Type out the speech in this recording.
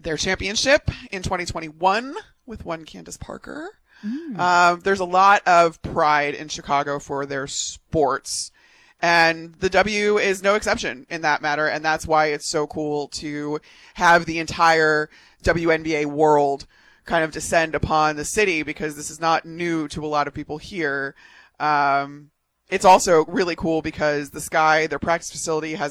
their championship in 2021 with one Candace Parker. There's a lot of pride in Chicago for their sports, and the W is no exception in that matter. And that's why it's so cool to have the entire WNBA world kind of descend upon the city, because this is not new to a lot of people here. It's also really cool because the Sky, their practice facility, has